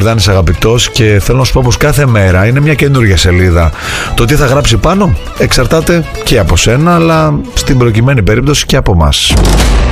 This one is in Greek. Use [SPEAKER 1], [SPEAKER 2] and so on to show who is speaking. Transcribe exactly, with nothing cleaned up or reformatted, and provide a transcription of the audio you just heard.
[SPEAKER 1] Ιορδάνης αγαπητός, και θέλω να σου πω πως κάθε μέρα είναι μια καινούργια σελίδα. Το τι θα γράψει πάνω εξαρτάται και από σένα, αλλά στην προκειμένη περίπτωση και από μας.